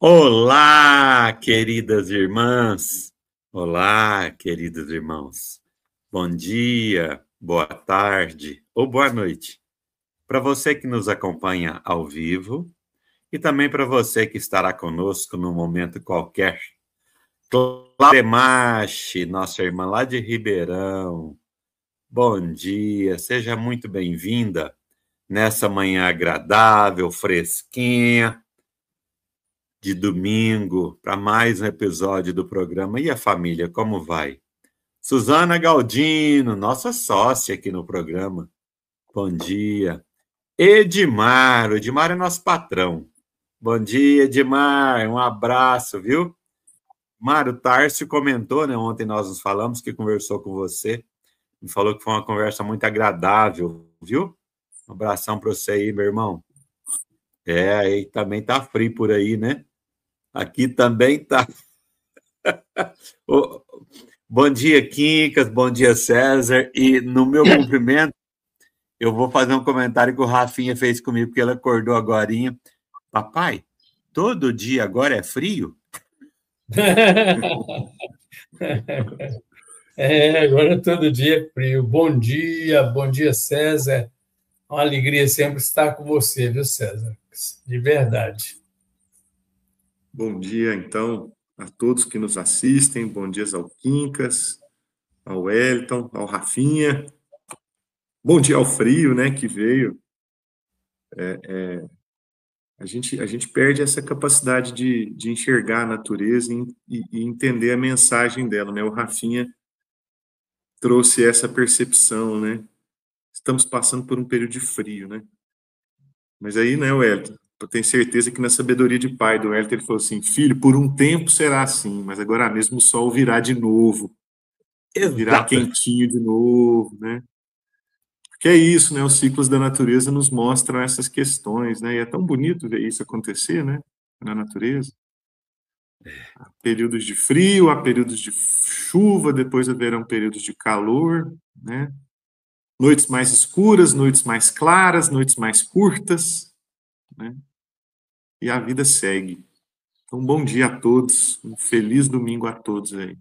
Olá, queridas irmãs! Olá, queridos irmãos! Bom dia, boa tarde ou boa noite. Para você que nos acompanha ao vivo e também para você que estará conosco num momento qualquer. Cláudia, nossa irmã lá de Ribeirão. Bom dia, seja muito bem-vinda nessa manhã agradável, fresquinha, de domingo, para mais um episódio do programa. E a família, como vai? Suzana Galdino, nossa sócia aqui no programa. Bom dia. Edmar, o Edmar é nosso patrão. Bom dia, Edmar, um abraço, viu? Mário Tárcio comentou, né? Ontem nós nos falamos que conversou com você. Me falou que foi uma conversa muito agradável, viu? Um abração para você aí, meu irmão. Aí também tá frio por aí, né? Aqui também tá. Bom dia, Quincas. Bom dia, César. E no meu cumprimento, eu vou fazer um comentário que o Rafinha fez comigo, porque ele acordou agorinha. Papai, todo dia agora é frio? Agora todo dia é frio. Bom dia, César. Uma alegria sempre estar com você, viu, César? De verdade. Bom dia, então, a todos que nos assistem. Bom dia ao Quincas, ao Wellington, ao Rafinha. Bom dia ao frio, né, que veio. A gente perde essa capacidade de enxergar a natureza e entender a mensagem dela, né? O Rafinha trouxe essa percepção, né? Estamos passando por um período de frio, né? Mas aí, né, Wellington, eu tenho certeza que na sabedoria de pai do Wellington, ele falou assim: filho, por um tempo será assim, mas agora mesmo o sol virá de novo. Virar Exato. quentinho de novo, né? Porque é isso, né? Os ciclos da natureza nos mostram essas questões, né? E é tão bonito ver isso acontecer, né? Na natureza. Há períodos de frio, há períodos de chuva, depois haverão períodos de calor, né? Noites mais escuras, noites mais claras, noites mais curtas, né? E a vida segue. Então, bom dia a todos, um feliz domingo a todos aí.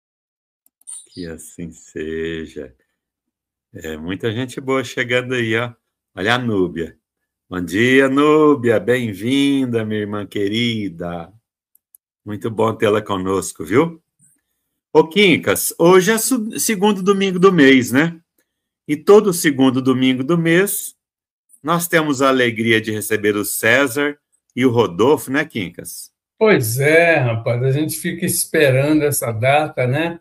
Que assim seja. Muita gente boa chegando aí, ó. Olha a Núbia. Bom dia, Núbia. Bem-vinda, minha irmã querida. Muito bom tê-la conosco, viu? Ô, Quincas, hoje é segundo domingo do mês, né? E todo segundo domingo do mês, nós temos a alegria de receber o César e o Rodolfo, né, Quincas? Pois é, rapaz, a gente fica esperando essa data, né?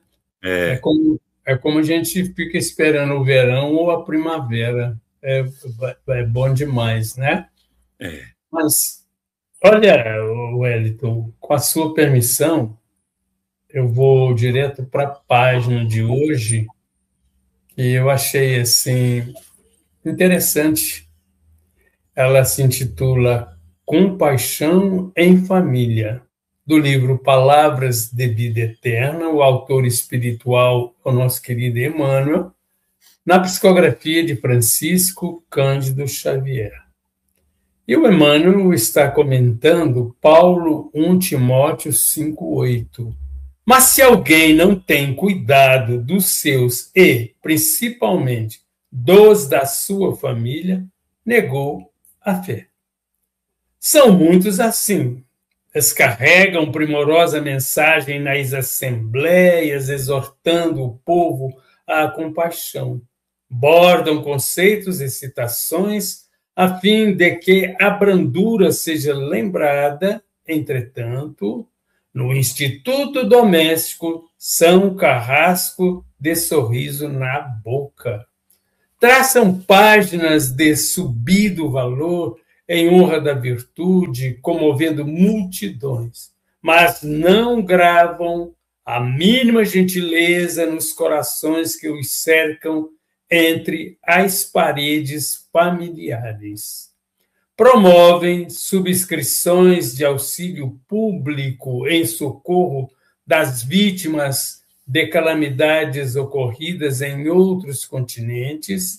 É como a gente fica esperando o verão ou a primavera. É bom demais, né? Mas, olha, Wellington, com a sua permissão, eu vou direto para a página de hoje, que eu achei assim interessante. Ela se intitula Compaixão em Família, do livro Palavras de Vida Eterna, o autor espiritual, o nosso querido Emmanuel, na psicografia de Francisco Cândido Xavier. E o Emmanuel está comentando Paulo 1 Timóteo 5,8. Mas se alguém não tem cuidado dos seus e, principalmente, dos da sua família, negou a fé. São muitos assim. Descarregam primorosa mensagem nas assembleias, exortando o povo à compaixão. Bordam conceitos e citações a fim de que a brandura seja lembrada, entretanto, no Instituto Doméstico são um carrasco de sorriso na boca. Traçam páginas de subido valor em honra da virtude, comovendo multidões, mas não gravam a mínima gentileza nos corações que os cercam entre as paredes familiares. Promovem subscrições de auxílio público em socorro das vítimas de calamidades ocorridas em outros continentes,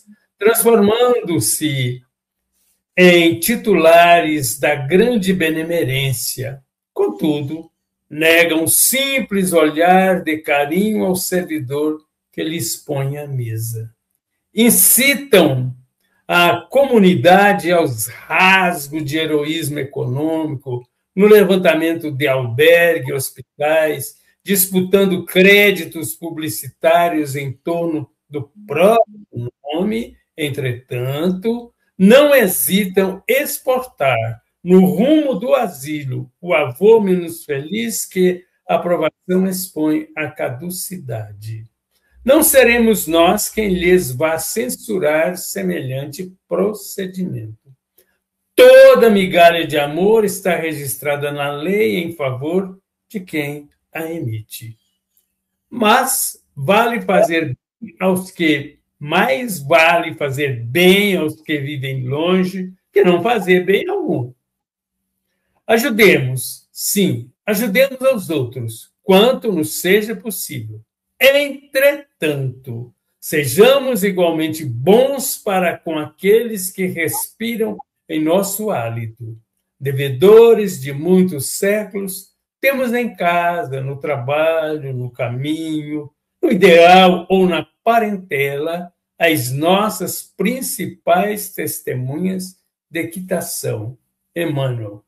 transformando-se em titulares da grande benemerência. Com contudo, negam um simples olhar de carinho ao servidor que lhes põe à mesa. Incitam a comunidade aos rasgos de heroísmo econômico, no levantamento de albergue, hospitais, disputando créditos publicitários em torno do próprio nome. Entretanto, não hesitam exportar no rumo do asilo o avô menos feliz que a aprovação expõe à caducidade. Não seremos nós quem lhes vá censurar semelhante procedimento. Toda migalha de amor está registrada na lei em favor de quem a emite. Mas vale fazer bem aos que mais vale fazer bem aos que vivem longe que não fazer bem algum. Ajudemos, sim, ajudemos aos outros, quanto nos seja possível. Entretanto, sejamos igualmente bons para com aqueles que respiram em nosso hálito. Devedores de muitos séculos, temos em casa, no trabalho, no caminho, no ideal ou na parentela, as nossas principais testemunhas de equitação. Emmanuel.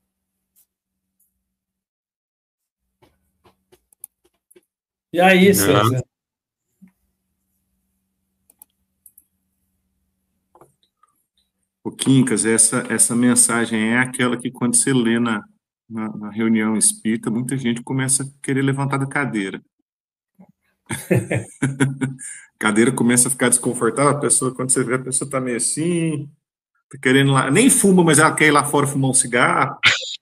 E aí, César? O Quincas, essa mensagem é aquela que quando você lê na reunião espírita, muita gente começa a querer levantar da cadeira. A cadeira começa a ficar desconfortável, a pessoa, quando você vê, a pessoa está meio assim, tá querendo lá, nem fuma, mas ela quer ir lá fora fumar um cigarro.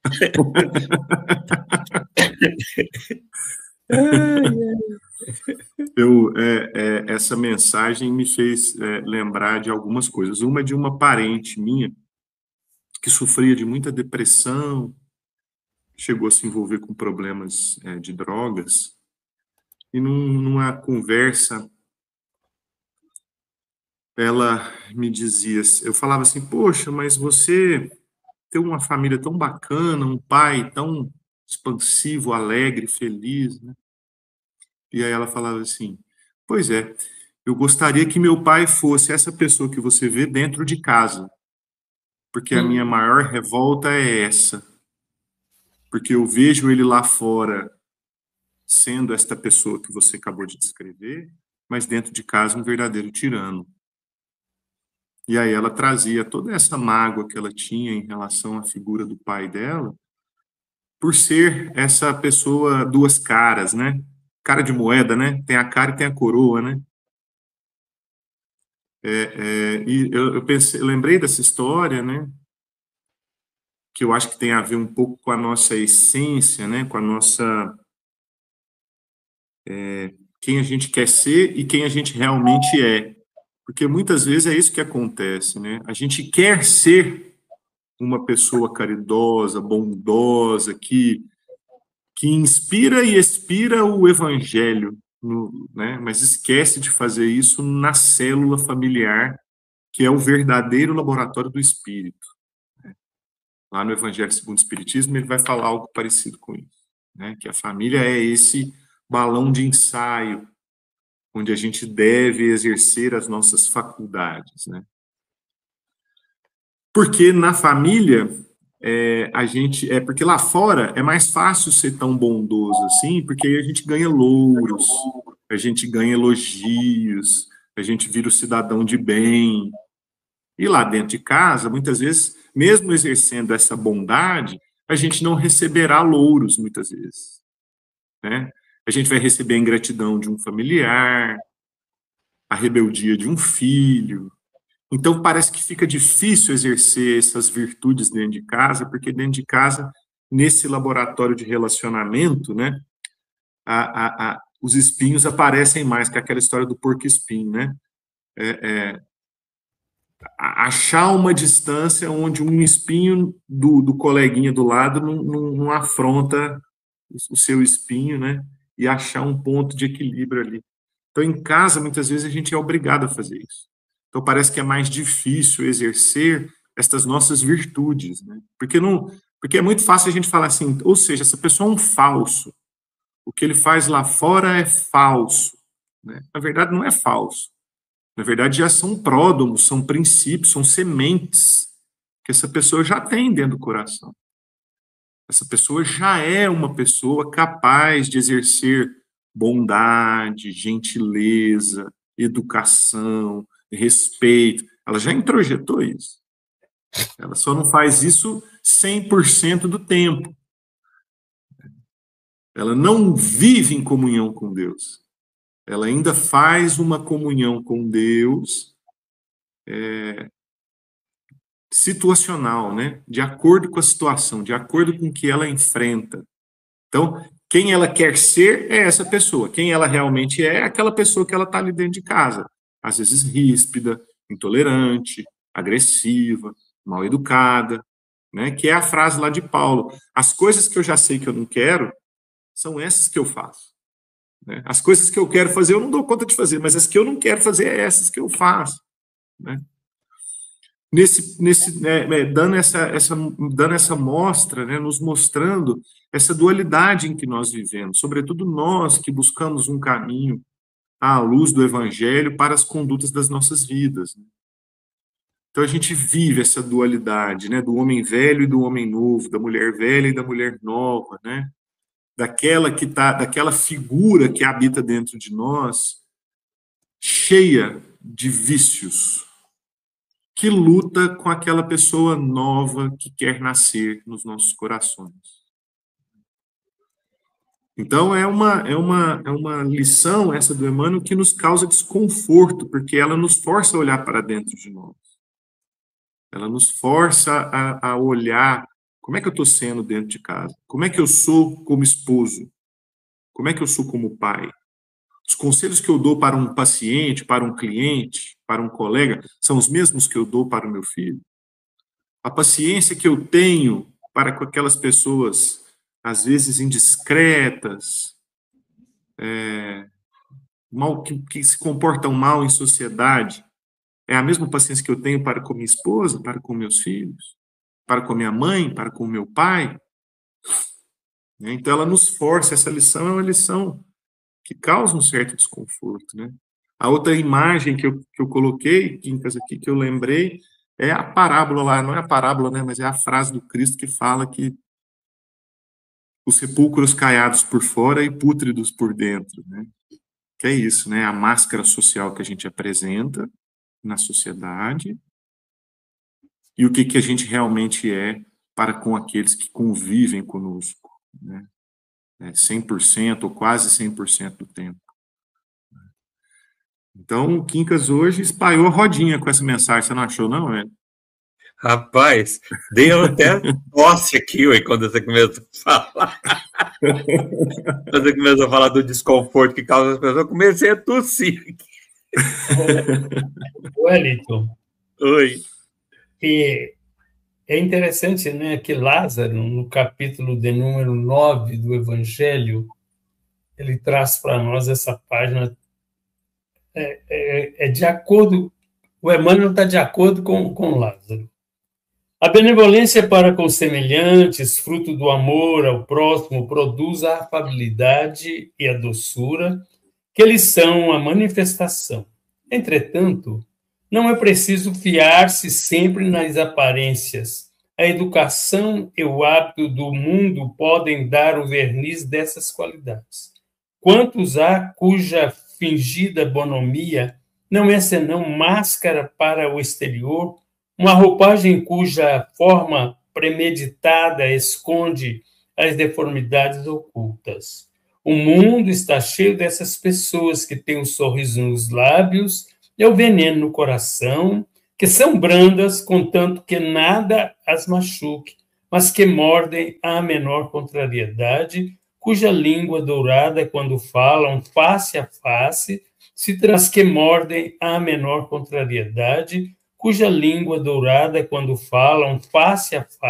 Essa mensagem me fez lembrar de algumas coisas. Uma de uma parente minha que sofria de muita depressão, chegou a se envolver com problemas de drogas, e numa conversa ela me dizia, eu falava assim, poxa, mas você tem uma família tão bacana, um pai tão expansivo, alegre, feliz, né? E aí ela falava assim, pois é, eu gostaria que meu pai fosse essa pessoa que você vê dentro de casa, porque a minha maior revolta é essa, porque eu vejo ele lá fora sendo esta pessoa que você acabou de descrever, mas dentro de casa um verdadeiro tirano. E aí ela trazia toda essa mágoa que ela tinha em relação à figura do pai dela, por ser essa pessoa duas caras, né? Cara de moeda, né? Tem a cara e tem a coroa, né? E eu pensei, eu lembrei dessa história, né? Que eu acho que tem a ver um pouco com a nossa essência, né? Com a nossa quem a gente quer ser e quem a gente realmente é. Porque muitas vezes é isso que acontece, né? A gente quer ser uma pessoa caridosa, bondosa, que inspira e expira o evangelho, né? Mas esquece de fazer isso na célula familiar, que é o verdadeiro laboratório do espírito. Né? Lá no Evangelho segundo o Espiritismo, ele vai falar algo parecido com isso, né? Que a família é esse balão de ensaio, onde a gente deve exercer as nossas faculdades, né? Porque na família, porque lá fora é mais fácil ser tão bondoso assim, porque aí a gente ganha louros, a gente ganha elogios, a gente vira o cidadão de bem. E lá dentro de casa, muitas vezes, mesmo exercendo essa bondade, a gente não receberá louros, muitas vezes, né? A gente vai receber a ingratidão de um familiar, a rebeldia de um filho. Então, parece que fica difícil exercer essas virtudes dentro de casa, porque dentro de casa, nesse laboratório de relacionamento, né, os espinhos aparecem mais, que é aquela história do porco-espinho, né? Achar uma distância onde um espinho do coleguinha do lado não afronta o seu espinho, né? E achar um ponto de equilíbrio ali. Então, em casa, muitas vezes, a gente é obrigado a fazer isso. Então, parece que é mais difícil exercer estas nossas virtudes, né? Porque Porque é muito fácil a gente falar assim, ou seja, essa pessoa é um falso. O que ele faz lá fora é falso. Né? Na verdade, não é falso. Na verdade, já são pródomos, são princípios, são sementes que essa pessoa já tem dentro do coração. Essa pessoa já é uma pessoa capaz de exercer bondade, gentileza, educação, respeito. Ela já introjetou isso. Ela só não faz isso 100% do tempo. Ela não vive em comunhão com Deus. Ela ainda faz uma comunhão com Deus situacional, né? De acordo com a situação, de acordo com o que ela enfrenta. Então, quem ela quer ser é essa pessoa. Quem ela realmente é aquela pessoa que ela está ali dentro de casa. Às vezes ríspida, intolerante, agressiva, mal educada, né? Que é a frase lá de Paulo. As coisas que eu já sei que eu não quero são essas que eu faço. Né? As coisas que eu quero fazer eu não dou conta de fazer, mas as que eu não quero fazer é essas que eu faço. Né? Dando essa mostra, né, nos mostrando essa dualidade em que nós vivemos, sobretudo nós que buscamos um caminho à luz do Evangelho para as condutas das nossas vidas. Né? Então a gente vive essa dualidade, né, do homem velho e do homem novo, da mulher velha e da mulher nova, né, daquela figura que habita dentro de nós, cheia de vícios, que luta com aquela pessoa nova que quer nascer nos nossos corações. Então, é uma lição, essa do Emmanuel, que nos causa desconforto, porque ela nos força a olhar para dentro de nós. Ela nos força a olhar como é que eu estou sendo dentro de casa, como é que eu sou como esposo, como é que eu sou como pai. Os conselhos que eu dou para um paciente, para um cliente, para um colega, são os mesmos que eu dou para o meu filho. A paciência que eu tenho para com aquelas pessoas, às vezes indiscretas, que se comportam mal em sociedade, é a mesma paciência que eu tenho para com minha esposa, para com meus filhos, para com minha mãe, para com meu pai. Então, ela nos força, essa lição é uma lição que causa um certo desconforto, né? A outra imagem que eu coloquei, Quincas, aqui, que eu lembrei, é a parábola lá, não é a parábola, né, mas é a frase do Cristo que fala que os sepulcros caiados por fora e pútridos por dentro, né? Que é isso, né? A máscara social que a gente apresenta na sociedade e o que a gente realmente é para com aqueles que convivem conosco, né? 100% ou quase 100% do tempo. Então, o Quincas hoje espalhou a rodinha com essa mensagem, você não achou, não, velho? Rapaz, deu até tosse aqui, ué, quando você começou a falar. Quando você começou a falar do desconforto que causa as pessoas, eu comecei a tossir aqui. Wellington. Oi. E é interessante, né, que Lázaro, no capítulo de número 9 do Evangelho, ele traz para nós essa página. De acordo, o Emmanuel está de acordo com Lázaro. A benevolência para com os semelhantes, fruto do amor ao próximo, produz a afabilidade e a doçura, que eles são a manifestação. Entretanto, não é preciso fiar-se sempre nas aparências. A educação e o hábito do mundo podem dar o verniz dessas qualidades. Quantos há cuja fingida bonomia não é senão máscara para o exterior, uma roupagem cuja forma premeditada esconde as deformidades ocultas. O mundo está cheio dessas pessoas que têm o sorriso nos lábios e o veneno no coração, que são brandas, contanto que nada as machuque, mas que mordem à menor contrariedade, cuja língua dourada, quando falam face a face, se traz que mordem à menor contrariedade, cuja língua dourada, quando falam face a face,